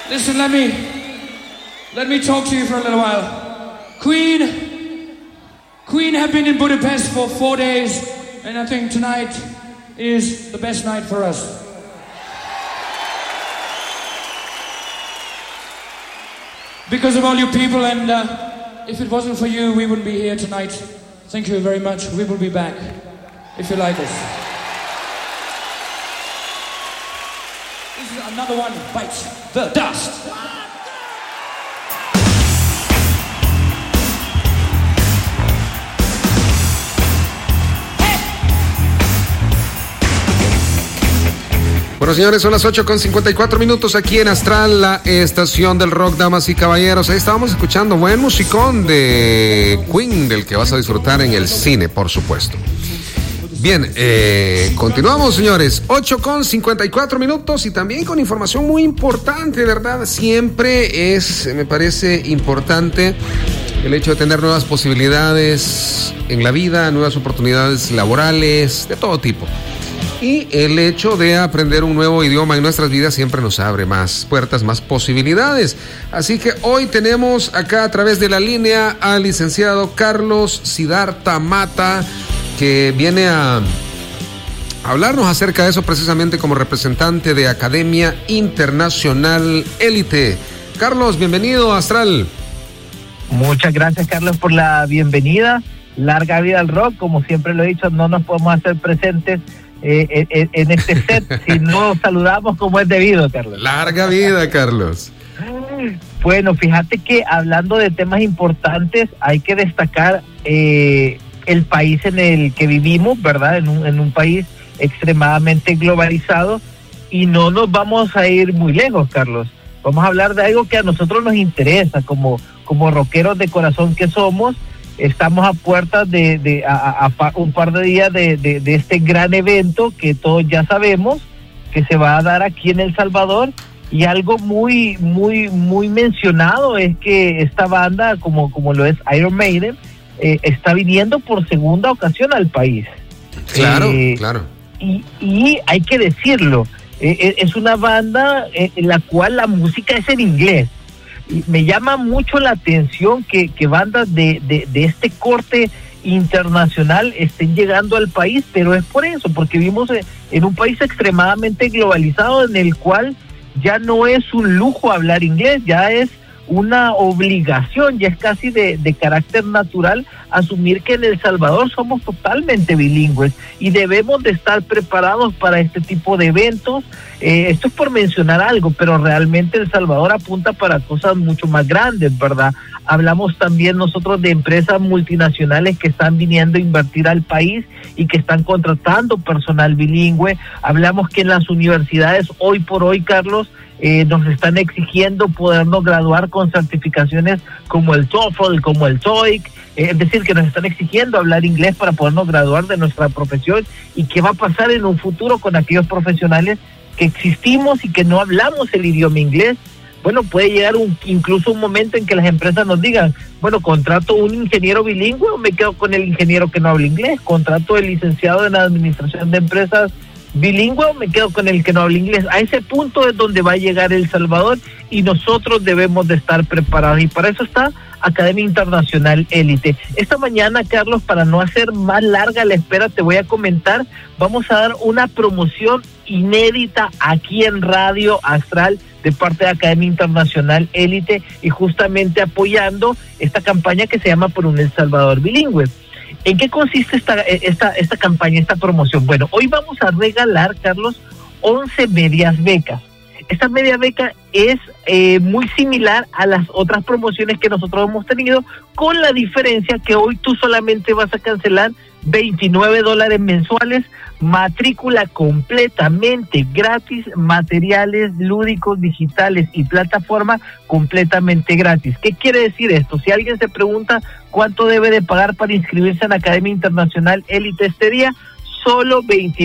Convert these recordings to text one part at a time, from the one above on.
Listen, let me talk to you for a little while. Queen have been in Budapest for 4 days, and I think tonight is the best night for us. Because of all you people, and if it wasn't for you, we wouldn't be here tonight. Thank you very much. We will be back, if you like us. This is another one, Bites the Dust. Bueno, señores, son las 8:54 aquí en Astral, la estación del rock, damas y caballeros. Ahí estábamos escuchando buen musicón de Queen, del que vas a disfrutar en el cine, por supuesto. Bien, continuamos, señores. 8:54 y también con información muy importante, ¿verdad? Siempre me parece importante el hecho de tener nuevas posibilidades en la vida, nuevas oportunidades laborales, de todo tipo. Y el hecho de aprender un nuevo idioma en nuestras vidas siempre nos abre más puertas, más posibilidades. Así que hoy tenemos acá a través de la línea al licenciado Carlos Siddhartha Mata, que viene a hablarnos acerca de eso precisamente como representante de Academia Internacional Élite. Carlos, bienvenido a Astral. Muchas gracias, Carlos, por la bienvenida. Larga vida al rock. Como siempre lo he dicho, no nos podemos hacer presentes en este set si no saludamos como es debido, Carlos. Larga vida, Carlos. Bueno, fíjate que hablando de temas importantes, hay que destacar el país en el que vivimos, ¿verdad? En un país extremadamente globalizado, y no nos vamos a ir muy lejos, Carlos. Vamos a hablar de algo que a nosotros nos interesa, como rockeros de corazón que somos. Estamos a puertas de un par de días de este gran evento que todos ya sabemos que se va a dar aquí en El Salvador, y algo muy muy muy mencionado es que esta banda, como lo es Iron Maiden, está viniendo por segunda ocasión al país. Claro, claro. Y hay que decirlo, es una banda en la cual la música es en inglés. Y me llama mucho la atención que bandas de este corte internacional estén llegando al país, pero es por eso, porque vivimos en un país extremadamente globalizado en el cual ya no es un lujo hablar inglés, ya es una obligación, ya es casi de carácter natural asumir que en El Salvador somos totalmente bilingües y debemos de estar preparados para este tipo de eventos. Esto es por mencionar algo, pero realmente El Salvador apunta para cosas mucho más grandes, ¿verdad? Hablamos también nosotros de empresas multinacionales que están viniendo a invertir al país y que están contratando personal bilingüe. Hablamos que en las universidades hoy por hoy, Carlos, nos están exigiendo podernos graduar con certificaciones como el TOEFL, como el TOEIC, es decir, que nos están exigiendo hablar inglés para podernos graduar de nuestra profesión. ¿Y qué va a pasar en un futuro con aquellos profesionales que existimos y que no hablamos el idioma inglés? Bueno, puede llegar incluso un momento en que las empresas nos digan, bueno, ¿contrato un ingeniero bilingüe o me quedo con el ingeniero que no habla inglés? ¿Contrato el licenciado en administración de empresas bilingüe o me quedo con el que no habla inglés? A ese punto es donde va a llegar El Salvador, y nosotros debemos de estar preparados, y para eso está Academia Internacional Élite. Esta mañana, Carlos, para no hacer más larga la espera, te voy a comentar, vamos a dar una promoción inédita aquí en Radio Astral de parte de Academia Internacional Élite, y justamente apoyando esta campaña que se llama Por un El Salvador Bilingüe. ¿En qué consiste esta campaña, esta promoción? Bueno, hoy vamos a regalar, Carlos, 11 medias becas. Esta media beca es muy similar a las otras promociones que nosotros hemos tenido, con la diferencia que hoy tú solamente vas a cancelar $29 mensuales, matrícula completamente gratis, materiales lúdicos, digitales y plataforma completamente gratis. ¿Qué quiere decir esto? Si alguien se pregunta cuánto debe de pagar para inscribirse en Academia Internacional Élite este día, solo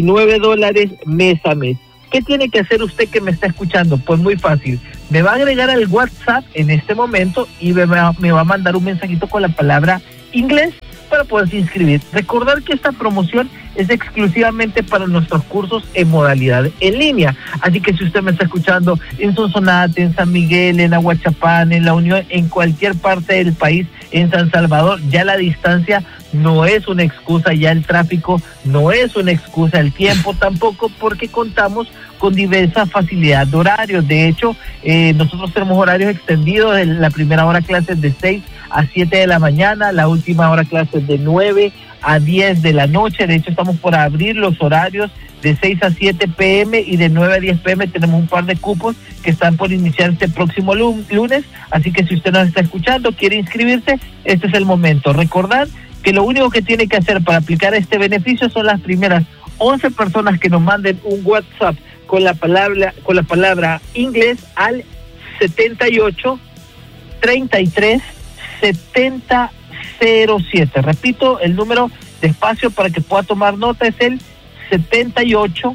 $29 mes a mes. ¿Qué tiene que hacer usted que me está escuchando? Pues muy fácil. Me va a agregar al WhatsApp en este momento y me va a mandar un mensajito con la palabra inglés. para poderse inscribir. Recordar que esta promoción es exclusivamente para nuestros cursos en modalidad en línea. Así que si usted me está escuchando en Sonsonate, en San Miguel, en Aguachapán, en La Unión, en cualquier parte del país, en San Salvador, ya la distancia no es una excusa, ya el tráfico no es una excusa, el tiempo tampoco, porque contamos con diversa facilidad de horarios. De hecho, nosotros tenemos horarios extendidos. En la primera hora clases de 6 a 7 de la mañana, la última hora clases de 9 a 10 de la noche. De hecho, estamos por abrir los horarios de 6 a 7 p.m. y de 9 a 10 p.m. tenemos un par de cupos que están por iniciar este próximo lunes. Así que si usted nos está escuchando, quiere inscribirse, este es el momento. Recordar que lo único que tiene que hacer para aplicar este beneficio son las primeras 11 personas que nos manden un WhatsApp con la palabra inglés al 78 33 70 07. Repito el número despacio para que pueda tomar nota, es el 78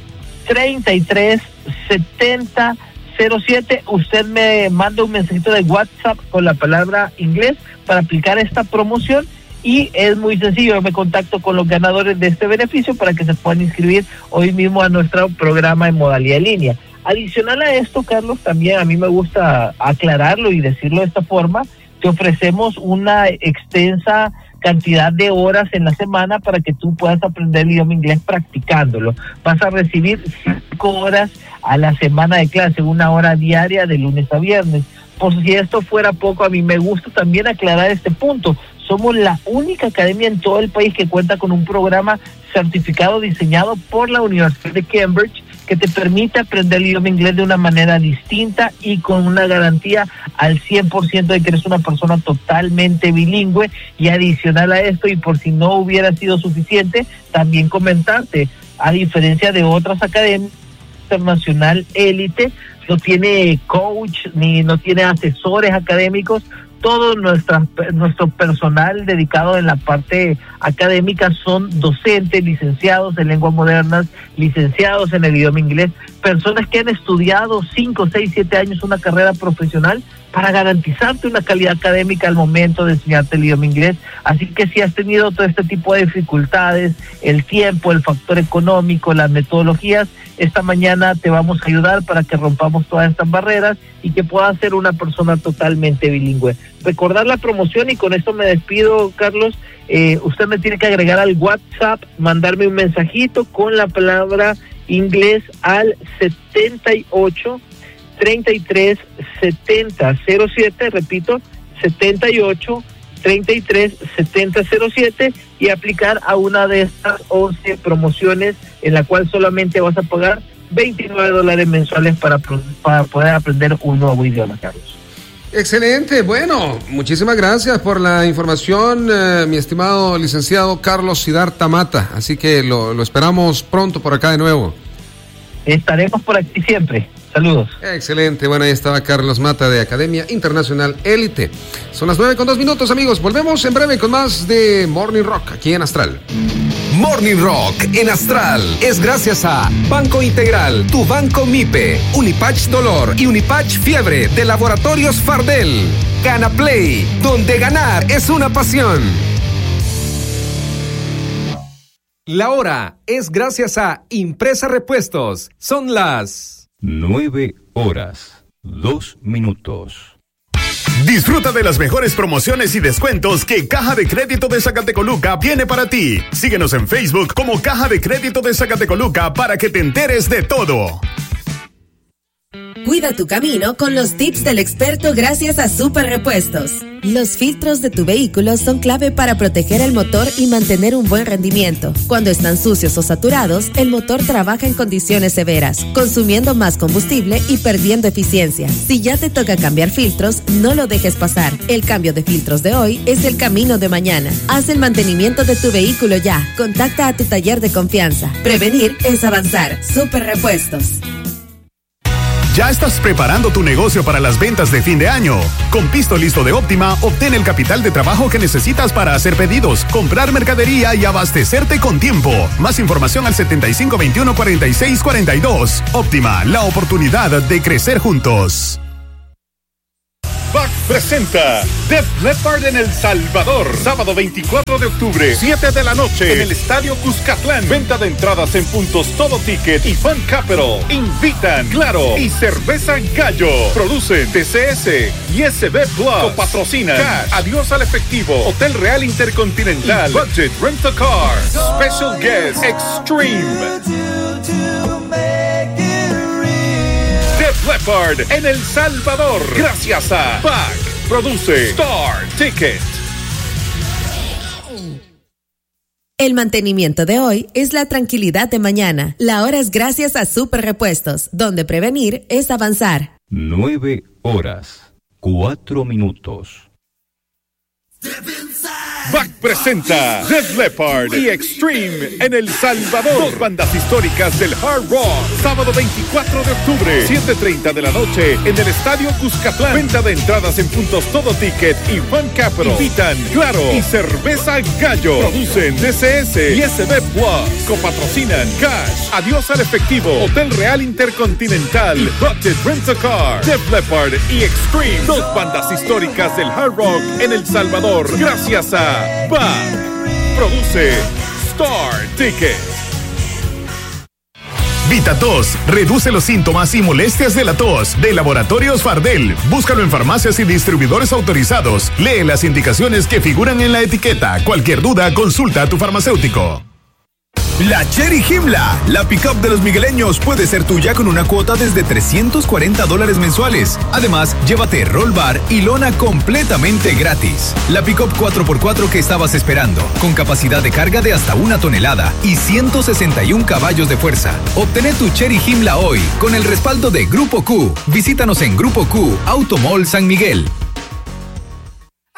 33 70 07. Usted me manda un mensajito de WhatsApp con la palabra inglés para aplicar esta promoción y es muy sencillo. Yo me contacto con los ganadores de este beneficio para que se puedan inscribir hoy mismo a nuestro programa en modalidad en línea. Adicional a esto, Carlos, también a mí me gusta aclararlo y decirlo de esta forma, te ofrecemos una extensa cantidad de horas en la semana para que tú puedas aprender el idioma inglés practicándolo. Vas a recibir 5 horas a la semana de clase, 1 hora diaria de lunes a viernes. Por si esto fuera poco, a mí me gusta también aclarar este punto. Somos la única academia en todo el país que cuenta con un programa certificado diseñado por la Universidad de Cambridge que te permite aprender el idioma inglés de una manera distinta y con una garantía al 100% de que eres una persona totalmente bilingüe. Y adicional a esto, y por si no hubiera sido suficiente, también comentarte, a diferencia de otras academias, Internacional Élite no tiene coach ni no tiene asesores académicos. Todo nuestro personal dedicado en la parte académica son docentes, licenciados en lenguas modernas, licenciados en el idioma inglés, personas que han estudiado 5, 6, 7 años una carrera profesional para garantizarte una calidad académica al momento de enseñarte el idioma inglés. Así que si has tenido todo este tipo de dificultades, el tiempo, el factor económico, las metodologías, esta mañana te vamos a ayudar para que rompamos todas estas barreras y que puedas ser una persona totalmente bilingüe. Recordar la promoción y con esto me despido, Carlos. Usted me tiene que agregar al WhatsApp, mandarme un mensajito con la palabra inglés al 78 33 70 07, repito, 78 33 70 07 y aplicar a una de estas 11 promociones en la cual solamente vas a pagar $29 mensuales para poder aprender un nuevo idioma, Carlos. Excelente, bueno, muchísimas gracias por la información, mi estimado licenciado Carlos Siddhartha Mata, así que lo esperamos pronto por acá de nuevo. Estaremos por aquí siempre. Saludos. Excelente, bueno, ahí estaba Carlos Mata de Academia Internacional Élite. Son las 9:02, amigos. Volvemos en breve con más de Morning Rock aquí en Astral. Morning Rock en Astral es gracias a Banco Integral, tu banco MIPE, Unipatch Dolor y Unipatch Fiebre de Laboratorios Fardel. Gana Play, donde ganar es una pasión. La hora es gracias a Impresa Repuestos. Son las 9:02. Disfruta de las mejores promociones y descuentos que Caja de Crédito de Zacatecoluca tiene para ti. Síguenos en Facebook como Caja de Crédito de Zacatecoluca para que te enteres de todo. Cuida tu camino con los tips del experto gracias a Super Repuestos. Los filtros de tu vehículo son clave para proteger el motor y mantener un buen rendimiento. Cuando están sucios o saturados, el motor trabaja en condiciones severas, consumiendo más combustible y perdiendo eficiencia. Si ya te toca cambiar filtros, no lo dejes pasar. El cambio de filtros de hoy es el camino de mañana. Haz el mantenimiento de tu vehículo ya. Contacta a tu taller de confianza. Prevenir es avanzar. Super Repuestos. ¿Ya estás preparando tu negocio para las ventas de fin de año? Con Pisto Listo de Óptima, obtén el capital de trabajo que necesitas para hacer pedidos, comprar mercadería y abastecerte con tiempo. Más información al 7521-4642. Óptima, la oportunidad de crecer juntos. BAC presenta Def Leppard en El Salvador. Sábado 24 de octubre, 7 de la noche, en el Estadio Cuscatlán. Venta de entradas en puntos Todo Ticket y Fan Capital. Invitan Claro y Cerveza Gallo. Producen TCS y SB Plus. Patrocinan Cash, Adiós al Efectivo, Hotel Real Intercontinental, Budget Rent a Car. Special Guest Extreme. Def Leppard en El Salvador. Gracias a BAC. Produce Star Ticket. El mantenimiento de hoy es la tranquilidad de mañana. La hora es gracias a Super Repuestos, donde prevenir es avanzar. 9 horas, 4 minutos. BAC presenta Def Leppard y Extreme en El Salvador. Dos bandas históricas del hard rock. Sábado 24 de octubre, 7:30 de la noche, en el Estadio Cuscatlán. Venta de entradas en puntos Todo Ticket y Fan Capital. Invitan Claro y Cerveza Gallo. Producen DCS y SB Plus. Copatrocinan Cash, Adiós al Efectivo, Hotel Real Intercontinental y Budget Rent a Car. Def Leppard y Extreme. Dos bandas históricas del hard rock en El Salvador. Gracias a BAC. Produce Star Ticket. VitaTos reduce los síntomas y molestias de la tos de Laboratorios Fardel. Búscalo en farmacias y distribuidores autorizados. Lee las indicaciones que figuran en la etiqueta. Cualquier duda, consulta a tu farmacéutico. La Cherry Himla, la pick-up de los migueleños, puede ser tuya con una cuota desde $340 mensuales. Además, llévate roll bar y lona completamente gratis. La pick-up 4x4 que estabas esperando, con capacidad de carga de hasta 1 tonelada y 161 caballos de fuerza. Obtené tu Cherry Himla hoy con el respaldo de Grupo Q. Visítanos en Grupo Q, Automall San Miguel.